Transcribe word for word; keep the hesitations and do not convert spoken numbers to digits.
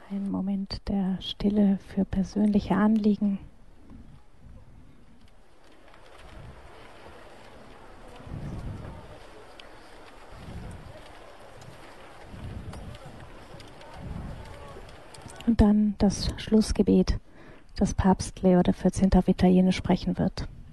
Ein Moment der Stille für persönliche Anliegen. Und dann das Schlussgebet, das Papst Leo der vierzehnte auf Italienisch sprechen wird.